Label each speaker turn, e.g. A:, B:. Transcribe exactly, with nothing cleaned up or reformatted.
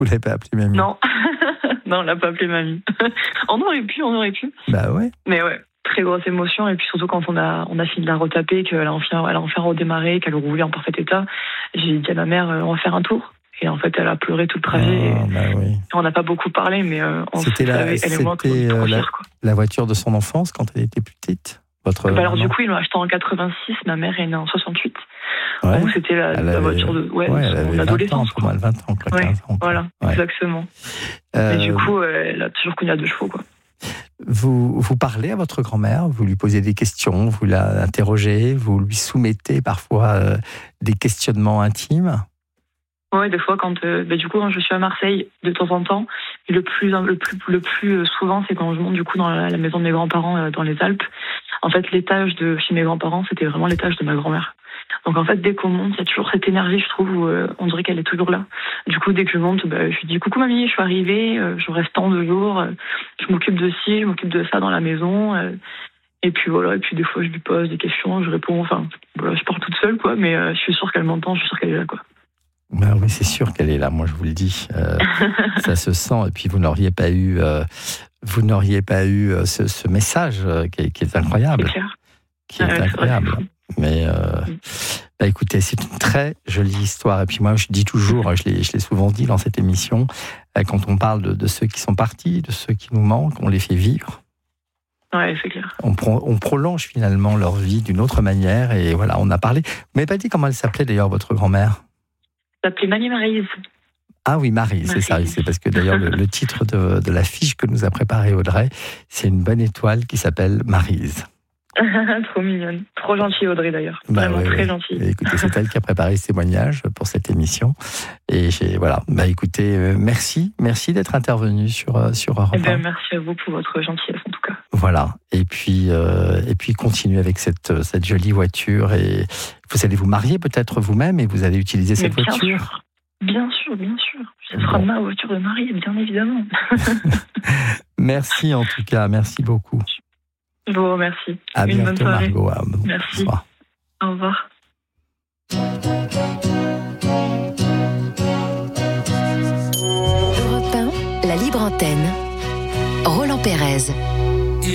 A: Vous l'avez pas appelée mamie?
B: Non, non, on l'a pas appelée mamie. On aurait pu, on aurait pu.
A: Bah ouais.
B: Mais ouais, très grosse émotion. Et puis surtout quand on a, on a fini de la retaper, qu'elle a enfin, elle a enfin redémarré, qu'elle roulait en parfait état, j'ai dit à ma mère, euh, on va faire un tour. Et en fait, elle a pleuré tout le trajet.
A: Ah, bah oui.
B: On n'a pas beaucoup parlé, mais euh, on
A: C'était la,
B: savait, elle et moi, qu'on était trop
A: la,
B: fiers, quoi.
A: la voiture de son enfance quand elle était plus petite. Votre
B: Bah alors
A: maman.
B: du coup, ils l'ont acheté en quatre-vingt-six. Ma mère est née en soixante-huit.
A: Ouais.
B: Donc c'était la,
A: Elle
B: la
A: avait-
B: voiture de, ouais,
A: Ouais,
B: de
A: elle
B: son
A: avait vingt ans,
B: adolescence.
A: pas mal vingt ans, quoi,
B: Ouais,
A: quinze ans. quoi.
B: voilà,
A: Ouais.
B: exactement.
A: Euh,
B: Et du coup, euh, elle a toujours connu à deux chevaux, quoi.
A: Vous, vous parlez à votre grand-mère, vous lui posez des questions, vous la interrogez, vous lui soumettez parfois euh, des questionnements intimes.
B: Ouais, des fois, quand, euh, bah, du coup, quand je suis à Marseille, de temps en temps, et le plus, le plus, le plus euh, souvent, c'est quand je monte, du coup, dans la, la maison de mes grands-parents, euh, dans les Alpes. En fait, l'étage de chez mes grands-parents, c'était vraiment l'étage de ma grand-mère. Donc, en fait, dès qu'on monte, il y a toujours cette énergie, je trouve, où euh, on dirait qu'elle est toujours là. Du coup, dès que je monte, bah, je lui dis coucou mamie, je suis arrivée, euh, je reste tant de jours, euh, je m'occupe de ci, je m'occupe de ça dans la maison. Euh, et puis voilà, et puis des fois, je lui pose des questions, je réponds, enfin, voilà, je parle toute seule, quoi, mais euh, je suis sûre qu'elle m'entend, je suis sûre qu'elle est là, quoi.
A: Ben oui, c'est sûr qu'elle est là, moi je vous le dis. Euh, ça se sent, et puis vous n'auriez pas eu, euh, vous n'auriez pas eu euh, ce, ce message euh, qui, est, qui est incroyable.
B: C'est clair.
A: Qui est
B: Ah ouais, c'est
A: incroyable.
B: vrai,
A: Mais euh, bah écoutez, c'est une très jolie histoire. Et puis moi, je dis toujours, je l'ai, je l'ai souvent dit dans cette émission, euh, quand on parle de, de ceux qui sont partis, de ceux qui nous manquent, on les fait vivre.
B: Ouais, c'est clair.
A: On, pro, on prolonge finalement leur vie d'une autre manière. Et voilà, on a parlé. Vous m'avez pas dit comment elle s'appelait d'ailleurs, votre grand-mère?
B: Elle s'appelait Mamie Maryse.
A: Ah oui, Marie, c'est ça. C'est parce que d'ailleurs, le, le titre de, de la fiche que nous a préparée Audrey, c'est une bonne étoile qui s'appelle Maryse.
B: Trop mignonne. Trop gentille, Audrey, d'ailleurs.
A: Bah
B: Vraiment
A: ouais,
B: très
A: ouais.
B: gentille.
A: Et écoutez, c'est elle qui a préparé ce témoignage pour cette émission. Et j'ai, voilà. Bah écoutez, euh, merci. Merci d'être intervenu sur, euh, sur Europe
B: Eh ben,
A: un.
B: merci à vous pour votre gentillesse, en tout cas.
A: Voilà. Et puis, euh, et puis continuez avec cette, cette jolie voiture. Et vous allez vous marier peut-être vous-même et vous allez utiliser cette
B: Mais bien
A: voiture.
B: sûr. Bien sûr, bien sûr. Ce sera
A: Bon.
B: ma voiture de mariée, bien évidemment.
A: Merci en tout cas. Merci beaucoup.
B: Je vous remercie.
A: À
B: Une bonne
A: bientôt,
B: soirée.
A: Margot. À-
B: Merci.
A: Bonsoir.
B: Au revoir.
C: Europe un, la libre antenne. Roland Pérez.